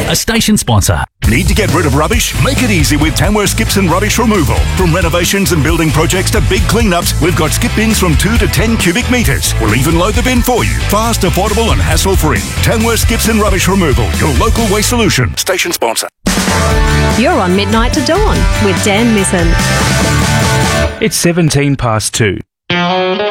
a station sponsor. Need to get rid of rubbish? Make it easy with Tamworth Skipson Rubbish Removal. From renovations and building projects to big cleanups, we've got skip bins from 2 to 10 cubic metres. We'll even load the bin for you. Fast, affordable and hassle-free. Tamworth Skipson Rubbish Removal, your local waste solution. Station sponsor. You're on Midnight to Dawn with Dan Misson. It's 17 past 2.